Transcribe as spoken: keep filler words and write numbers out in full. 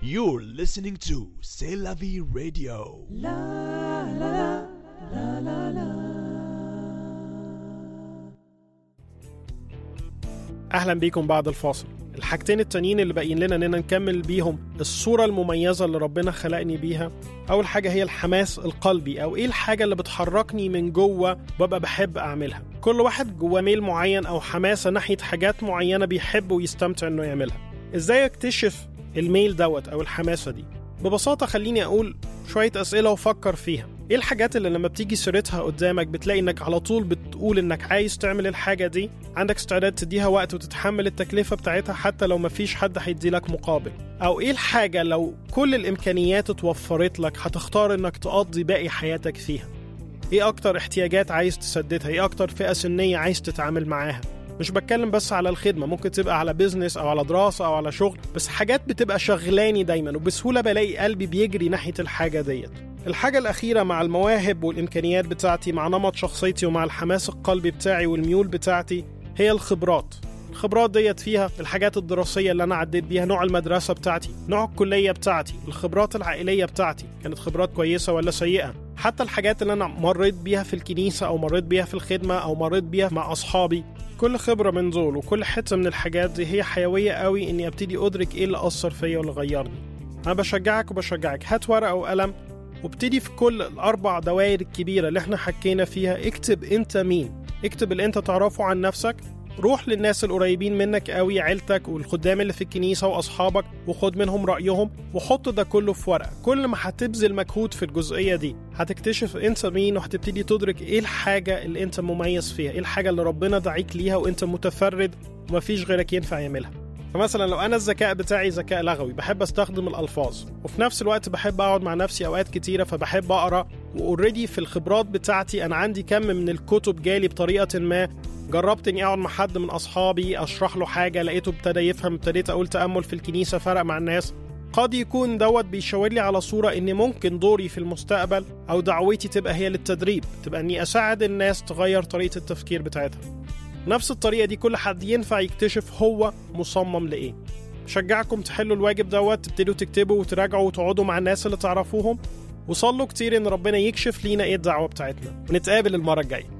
You're listening to C'est la vie radio. La la la la la. أهلا بيكم بعد الفاصل. الحاجتين التانيين اللي باقيين لنا إننا نكمل بيهم الصورة المميزة اللي ربنا خلقني بيها. أول حاجة هي الحماس القلبي، أو إيه الحاجة اللي بتحركني من جوه وببقى بحب أعملها. كل واحد جوه ميل معين أو حماسة ناحية حاجات معينة بيحب ويستمتع إنه يعملها. إزاي أكتشف الميل دوت أو الحماسة دي؟ ببساطة خليني أقول شوية أسئلة وفكر فيها. إيه الحاجات اللي لما بتيجي سيرتها قدامك بتلاقي إنك على طول بتقول إنك عايز تعمل الحاجة دي، عندك استعداد تديها وقت وتتحمل التكلفة بتاعتها حتى لو مفيش حد هيدي لك مقابل؟ أو إيه الحاجة لو كل الإمكانيات اتوفرت لك هتختار إنك تقضي باقي حياتك فيها؟ إيه أكتر احتياجات عايز تسددها؟ إيه أكتر فئة سنية عايز تتعامل معاها؟ مش بتكلم بس على الخدمة، ممكن تبقى على بيزنس أو على دراسة أو على شغل، بس حاجات بتبقى شغلاني دايما وبسهولة بلاقي قلبي بيجري ناحية الحاجة ديت. الحاجة الأخيرة مع المواهب والإمكانيات بتاعتي، مع نمط شخصيتي ومع الحماس القلبي بتاعي والميول بتاعتي، هي الخبرات. الخبرات ديت فيها الحاجات الدراسية اللي أنا عديت بيها، نوع المدرسة بتاعتي، نوع الكلية بتاعتي، الخبرات العائلية بتاعتي كانت خبرات كويسة ولا سيئة، حتى الحاجات اللي أنا مريت بيها في الكنيسة أو مريت بيها في الخدمة أو مريت بيها مع أصحابي. كل خبرة من دول وكل حتة من الحاجات دي هي حيوية قوي إني أبتدي أدرك إيه اللي أثر فيا واللي غيرني. أنا بشجعك وبشجعك هات ورقة وقلم وابتدي في كل الأربع دوائر الكبيرة اللي احنا حكينا فيها اكتب أنت مين، اكتب اللي أنت تعرفه عن نفسك، روح للناس القريبين منك قوي، عيلتك والخدام اللي في الكنيسة وأصحابك، وخد منهم رأيهم وحط ده كله في ورقة. كل ما هتبذل مجهود في الجزئية دي هتكتشف أنت مين، وهتبتدي تدرك إيه الحاجة اللي أنت مميز فيها، إيه الحاجة اللي ربنا دعيك ليها وأنت متفرد ومفيش غيرك ينفع يعملها. فمثلا لو أنا الذكاء بتاعي ذكاء لغوي، بحب أستخدم الألفاظ وفي نفس الوقت بحب أقعد مع نفسي أوقات كتيرة، فبحب أقرأ، وأوريدي في الخبرات بتاعتي أنا عندي كم من الكتب جالي بطريقة ما. جربت إني أقعد مع حد من أصحابي أشرح له حاجة، لقيته ابتدى يفهم، ابتديت أقول تأمل في الكنيسة فرق مع الناس. قد يكون دوت بيشاور لي على صورة إن ممكن دوري في المستقبل أو دعوتي تبقى هي للتدريب، تبقى إني أساعد الناس تغير طريقة التفكير بتاعتها. نفس الطريقة دي كل حد ينفع يكتشف هو مصمم لإيه. شجعكم تحلوا الواجب دوت، تبتدوا تكتبوا وتراجعوا وتقعدوا مع الناس اللي تعرفوهم، وصلوا كتير إن ربنا يكشف لينا إيه الدعوة بتاعتنا. ونتقابل المرة الجاية.